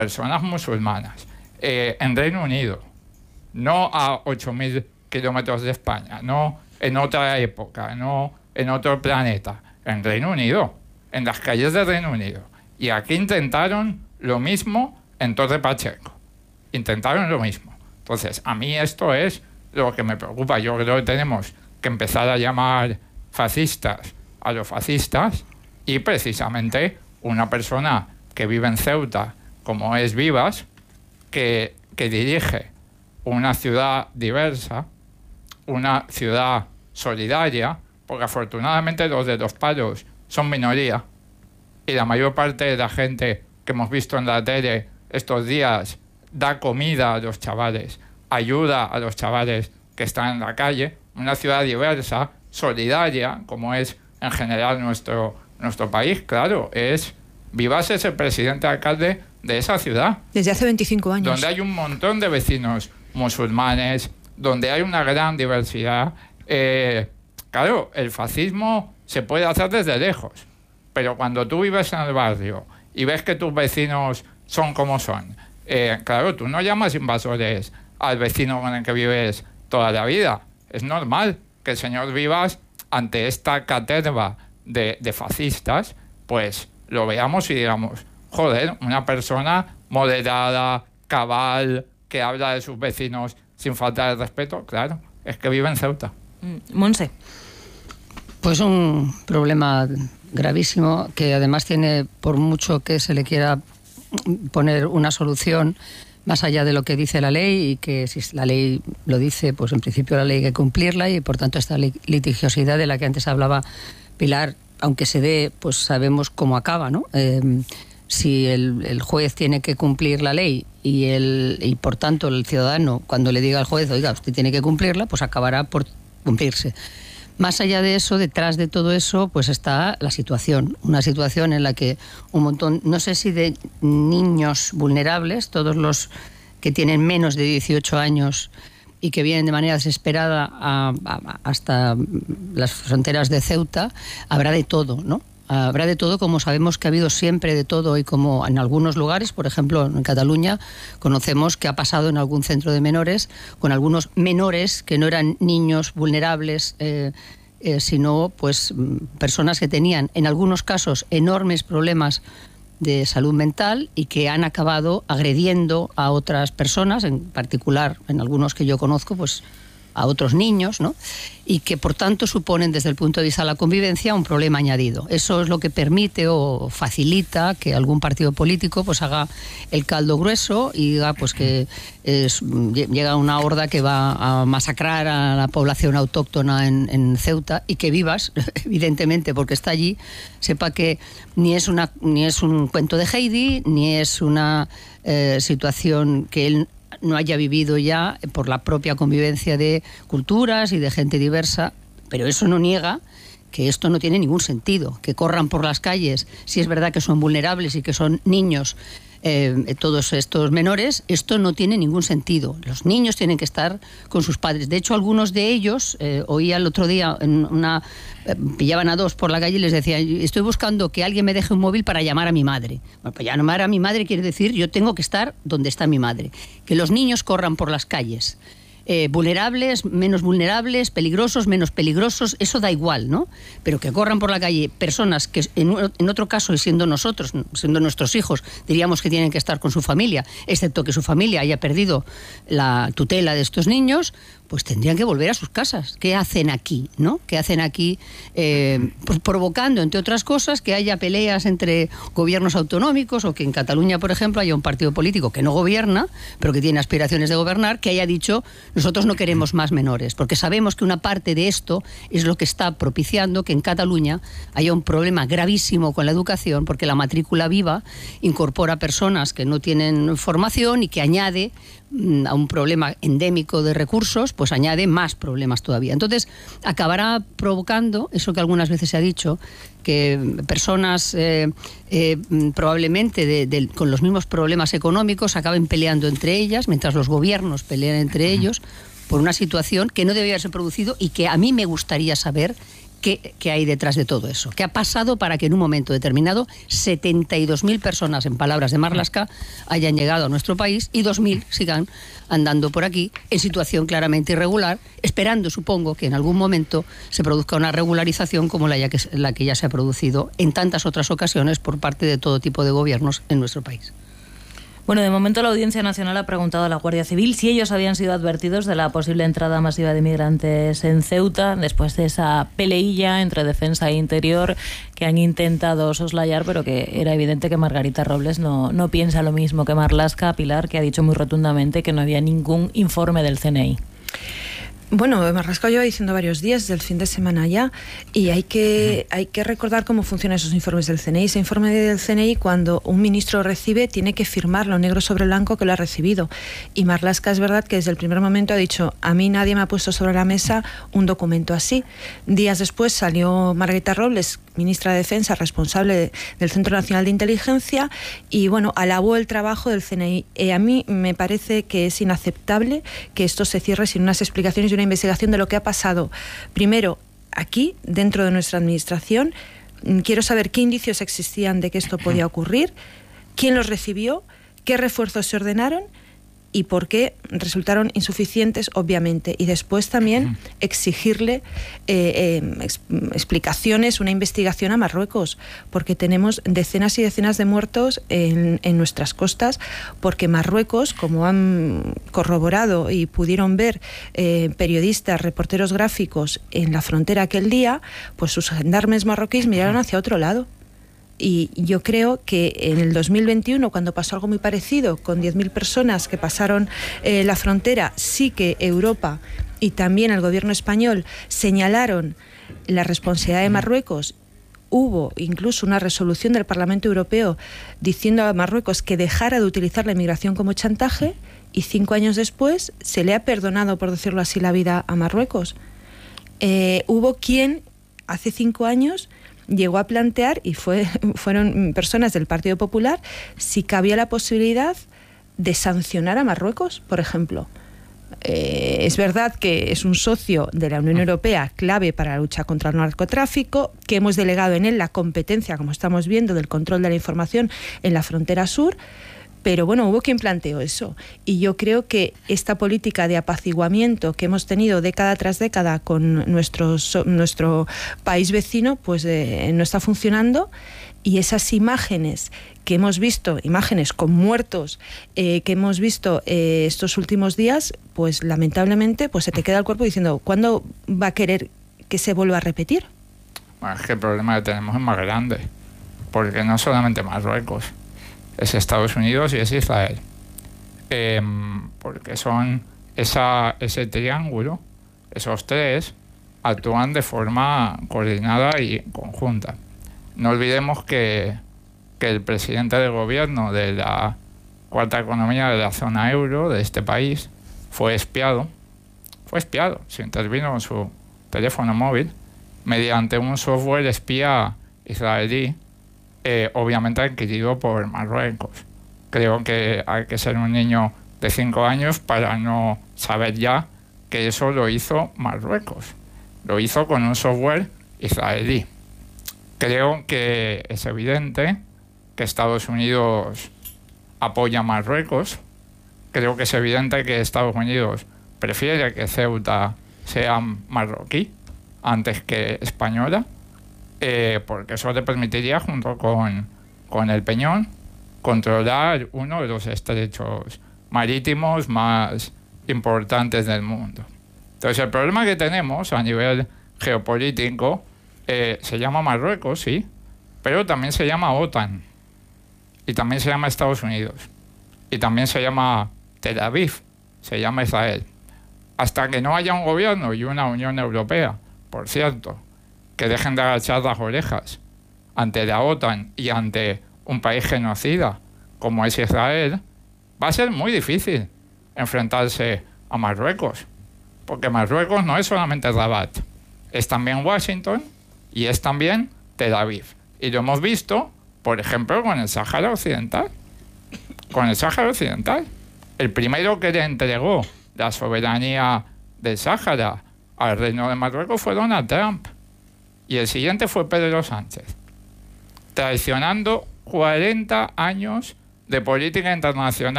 personas musulmanas, en Reino Unido, no a 8.000 kilómetros de España, no en otra época, no en otro planeta, en Reino Unido, en las calles de Reino Unido. Y aquí intentaron lo mismo en Torre Pacheco. Intentaron lo mismo. Entonces, a mí esto es lo que me preocupa. Yo creo que tenemos que empezar a llamar fascistas a los fascistas, y precisamente una persona que vive en Ceuta, como es Vivas, que dirige una ciudad diversa, una ciudad solidaria, porque afortunadamente los de los palos son minoría, y la mayor parte de la gente que hemos visto en la tele estos días da comida a los chavales, ayuda a los chavales que están en la calle. Una ciudad diversa, solidaria, como es en general nuestro país, claro, Vivas es el presidente alcalde de esa ciudad. Desde hace 25 años. Donde hay un montón de vecinos musulmanes, donde hay una gran diversidad. Claro, el fascismo se puede hacer desde lejos, pero cuando tú vives en el barrio y ves que tus vecinos son como son, claro, tú no llamas invasores al vecino con el que vives toda la vida. Es normal que el señor Vivas, ante esta caterva de fascistas, pues lo veamos y digamos, joder, una persona moderada, cabal, que habla de sus vecinos sin faltar el respeto, claro, es que vive en Ceuta. Monse. Pues un problema gravísimo que además tiene, por mucho que se le quiera poner una solución más allá de lo que dice la ley, y que si la ley lo dice, pues en principio la ley hay que cumplirla, y por tanto esta litigiosidad de la que antes hablaba Pilar, aunque se dé, pues sabemos cómo acaba, ¿no? Si el juez tiene que cumplir la ley y por tanto el ciudadano, cuando le diga al juez, oiga, usted tiene que cumplirla, pues acabará por cumplirse. Más allá de eso, detrás de todo eso, pues está la situación. Una situación en la que un montón, no sé si de niños vulnerables, todos los que tienen menos de 18 años y que vienen de manera desesperada hasta las fronteras de Ceuta, habrá de todo, ¿no? Habrá de todo, como sabemos que ha habido siempre de todo, y como en algunos lugares, por ejemplo en Cataluña, conocemos que ha pasado en algún centro de menores con algunos menores que no eran niños vulnerables, sino pues personas que tenían en algunos casos enormes problemas de salud mental y que han acabado agrediendo a otras personas, en particular en algunos que yo conozco, pues a otros niños, ¿no? Y que por tanto suponen desde el punto de vista de la convivencia un problema añadido. Eso es lo que permite o facilita que algún partido político pues haga el caldo grueso y diga pues que llega una horda que va a masacrar a la población autóctona en Ceuta, y que Vivas, evidentemente porque está allí, sepa que ni es un cuento de Heidi, ni es una situación que él no haya vivido ya por la propia convivencia de culturas y de gente diversa, pero eso no niega que esto no tiene ningún sentido, que corran por las calles, si es verdad que son vulnerables y que son niños, todos estos menores, esto no tiene ningún sentido. Los niños tienen que estar con sus padres. De hecho, algunos de ellos, oía el otro día, pillaban a dos por la calle y les decían, estoy buscando que alguien me deje un móvil para llamar a mi madre. Bueno, pues llamar a mi madre quiere decir, yo tengo que estar donde está mi madre. Que los niños corran por las calles, vulnerables, menos vulnerables, peligrosos, menos peligrosos, eso da igual, ¿no? Pero que corran por la calle personas que en otro caso, y siendo nosotros, siendo nuestros hijos, diríamos que tienen que estar con su familia, excepto que su familia haya perdido la tutela de estos niños, pues tendrían que volver a sus casas. ¿Qué hacen aquí, no? ¿Qué hacen aquí? Pues provocando, entre otras cosas, que haya peleas entre gobiernos autonómicos, o que en Cataluña, por ejemplo, haya un partido político que no gobierna, pero que tiene aspiraciones de gobernar, que haya dicho, nosotros no queremos más menores, porque sabemos que una parte de esto es lo que está propiciando que en Cataluña haya un problema gravísimo con la educación, porque la matrícula viva incorpora personas que no tienen formación y que añade a un problema endémico de recursos, pues añade más problemas todavía. Entonces, acabará provocando eso que algunas veces se ha dicho, que personas probablemente con los mismos problemas económicos acaben peleando entre ellas, mientras los gobiernos pelean entre ellos, por una situación que no debería haberse producido y que a mí me gustaría saber qué hay detrás de todo eso. ¿Qué ha pasado para que en un momento determinado 72.000 personas, en palabras de Marlaska, hayan llegado a nuestro país y 2.000 sigan andando por aquí en situación claramente irregular, esperando, supongo, que en algún momento se produzca una regularización como la que ya se ha producido en tantas otras ocasiones por parte de todo tipo de gobiernos en nuestro país? Bueno, de momento la Audiencia Nacional ha preguntado a la Guardia Civil si ellos habían sido advertidos de la posible entrada masiva de migrantes en Ceuta después de esa peleilla entre Defensa e Interior que han intentado soslayar, pero que era evidente que Margarita Robles no piensa lo mismo que Marlaska. Pilar, que ha dicho muy rotundamente que no había ningún informe del CNI. Bueno, Marlaska lleva diciendo varios días, desde el fin de semana ya, y hay que recordar cómo funcionan esos informes del CNI. Ese informe del CNI, cuando un ministro recibe, tiene que firmarlo negro sobre blanco que lo ha recibido. Y Marlaska es verdad que desde el primer momento ha dicho, a mí nadie me ha puesto sobre la mesa un documento así. Días después salió Margarita Robles, ministra de Defensa, responsable del Centro Nacional de Inteligencia, y bueno, alabó el trabajo del CNI. A mí me parece que es inaceptable que esto se cierre sin unas explicaciones y una investigación de lo que ha pasado. Primero, aquí, dentro de nuestra administración, quiero saber qué indicios existían de que esto podía ocurrir, quién los recibió, qué refuerzos se ordenaron y por qué resultaron insuficientes, obviamente. Y después también exigirle explicaciones, una investigación a Marruecos, porque tenemos decenas y decenas de muertos en nuestras costas, porque Marruecos, como han corroborado y pudieron ver periodistas, reporteros gráficos en la frontera aquel día, pues sus gendarmes marroquíes miraron hacia otro lado. Y yo creo que en el 2021, cuando pasó algo muy parecido, con 10.000 personas que pasaron la frontera, sí que Europa y también el gobierno español señalaron la responsabilidad de Marruecos. Hubo incluso una resolución del Parlamento Europeo diciendo a Marruecos que dejara de utilizar la inmigración como chantaje, y 5 años después se le ha perdonado, por decirlo así, la vida a Marruecos. Hubo quien hace 5 años llegó a plantear, y fueron personas del Partido Popular, si cabía la posibilidad de sancionar a Marruecos, por ejemplo. Es verdad que es un socio de la Unión Europea clave para la lucha contra el narcotráfico, que hemos delegado en él la competencia, como estamos viendo, del control de la información en la frontera sur. Pero bueno, hubo quien planteó eso, y yo creo que esta política de apaciguamiento que hemos tenido década tras década con nuestro país vecino, pues no está funcionando, y esas imágenes que hemos visto, imágenes con muertos que hemos visto estos últimos días, pues lamentablemente pues se te queda el cuerpo diciendo, ¿cuándo va a querer que se vuelva a repetir? Bueno, es que el problema que tenemos es más grande, porque no solamente Marruecos, es Estados Unidos y es Israel, porque son ese triángulo, esos tres actúan de forma coordinada y conjunta. No olvidemos que el presidente del gobierno de la cuarta economía de la zona euro de este país fue espiado, se intervino en su teléfono móvil mediante un software espía israelí, obviamente adquirido por Marruecos. Creo que hay que ser un niño de 5 años para no saber ya que eso lo hizo Marruecos. Lo hizo con un software israelí. Creo que es evidente que Estados Unidos apoya a Marruecos. Creo que es evidente que Estados Unidos prefiere que Ceuta sea marroquí antes que española, porque eso le permitiría, junto con el Peñón, controlar uno de los estrechos marítimos más importantes del mundo. Entonces, el problema que tenemos a nivel geopolítico se llama Marruecos, sí, pero también se llama OTAN, y también se llama Estados Unidos, y también se llama Tel Aviv, se llama Israel. Hasta que no haya un gobierno y una Unión Europea, por cierto, que dejen de agachar las orejas ante la OTAN y ante un país genocida como es Israel, va a ser muy difícil enfrentarse a Marruecos, porque Marruecos no es solamente Rabat, es también Washington y es también Tel Aviv. Y lo hemos visto, por ejemplo, con el Sáhara Occidental. Con el Sáhara Occidental. El primero que le entregó la soberanía del Sáhara al Reino de Marruecos fue Donald Trump. y el siguiente fue Pedro Sánchez, traicionando 40 años de política internacional